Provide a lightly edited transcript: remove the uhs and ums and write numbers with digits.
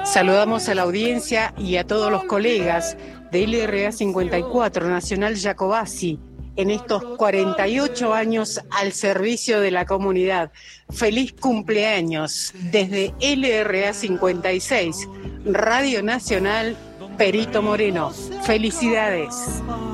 Saludamos a la audiencia y a todos los colegas de LRA 54, Nacional Jacobasi, en estos 48 años al servicio de la comunidad. Feliz cumpleaños desde LRA 56, Radio Nacional Perito Moreno. Felicidades.